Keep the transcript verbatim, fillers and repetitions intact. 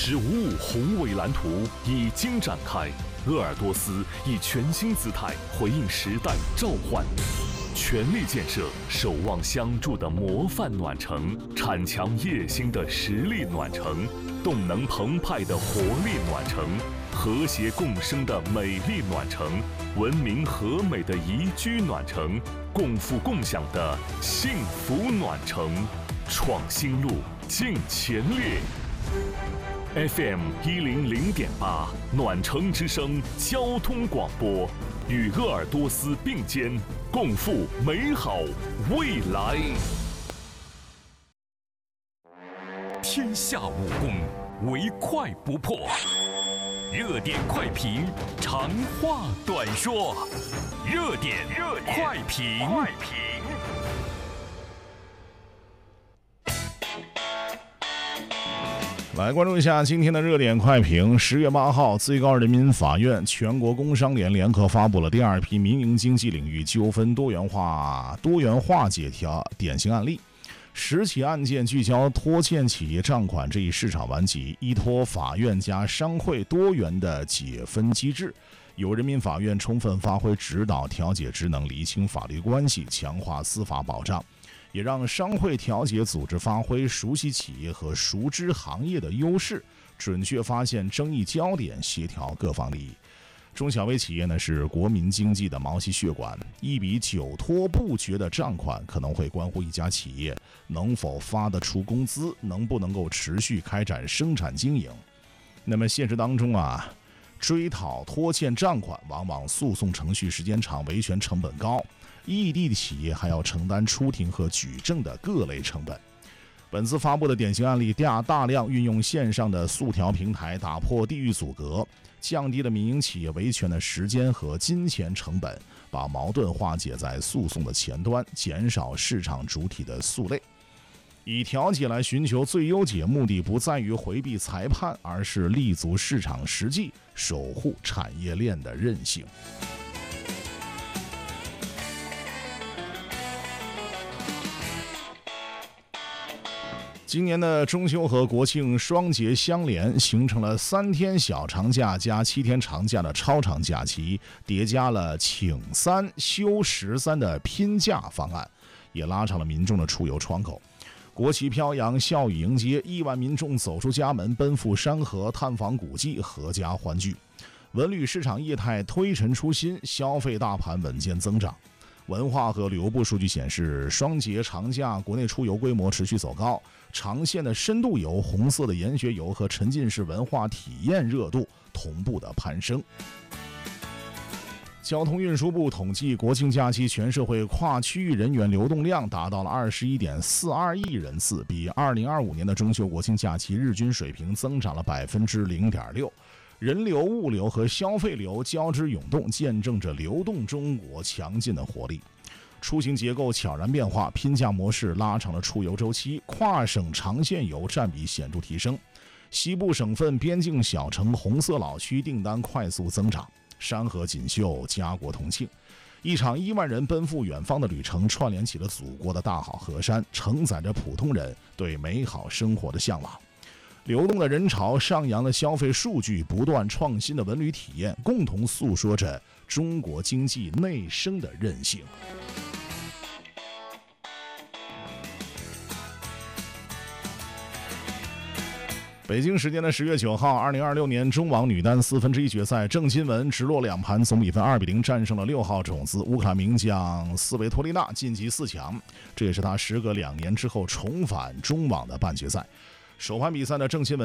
十五五宏伟蓝图已经展开，鄂尔多斯以全新姿态回应时代召唤，全力建设守望相助的模范暖城，铲强业兴的实力暖城，动能澎湃的活力暖城，和谐共生的美丽暖城，文明和美的宜居暖城，共富共享的幸福暖城。创新路，尽全力。F M 一零零点八暖城之声交通广播，与鄂尔多斯并肩，共赴美好未来。天下武功，唯快不破。热点快评，长话短说。热点热点快评。快评。 来关注一下今天的热点快评。十月八号，最高人民法院、全国工商联联合发布了第二批民营经济领域纠纷多元化多元化解条典型案例。十起案件聚焦拖欠企业账款这一市场顽疾，依托法院加商会多元的解分机制，由人民法院充分发挥指导调解职能，厘清法律关系，强化司法保障。也让商会调解组织发挥熟悉企业和熟知行业的优势，准确发现争议焦点，协调各方利益。中小微企业呢是国民经济的毛细血管，一笔久拖不决的账款可能会关乎一家企业能否发得出工资，能不能够持续开展生产经营。那么现实当中啊，追讨拖欠账款往往诉讼程序时间长，维权成本高，异地的企业还要承担出庭和举证的各类成本。本次发布的典型案例大大量运用线上的诉调平台，打破地域阻隔，降低了民营企业维权的时间和金钱成本，把矛盾化解在诉讼的前端，减少市场主体的诉累。以调解来寻求最优解，目的不在于回避裁判，而是立足市场实际，守护产业链的韧性。今年的中秋和国庆双节相连，形成了三天小长假加七天长假的超长假期，叠加了请三休十三的拼假方案，也拉长了民众的出游窗口。国旗飘扬，笑语迎接，亿万民众走出家门，奔赴山河，探访古迹，阖家欢聚。文旅市场业态推陈出新，消费大盘稳健增长。文化和旅游部数据显示，双节长假国内出游规模持续走高，长线的深度游、红色的研学游和沉浸式文化体验热度同步的攀升。交通运输部统计，国庆假期全社会跨区域人员流动量达到了 二十一点四二亿人次，比二零二五年的中秋国庆假期日均水平增长了 百分之零点六。人流、物流和消费流交织涌动，见证着流动中国强劲的活力。出行结构悄然变化，拼假模式拉长了出游周期，跨省长线游占比显著提升。西部省份边境小城红色老区订单快速增长，山河锦绣，家国同庆。一场亿万人奔赴远方的旅程，串联起了祖国的大好河山，承载着普通人对美好生活的向往。流动的人潮，上扬的消费数据，不断创新的文旅体验，共同诉说着中国经济内生的韧性。北京时间的十月九号，二零二六年中网女单四分之一决赛，郑钦文直落两盘，总比分二比零战胜了六号种子乌克兰名将斯维托利娜，晋级四强。这也是她时隔两年之后重返中网的半决赛。首盘比赛的郑钦文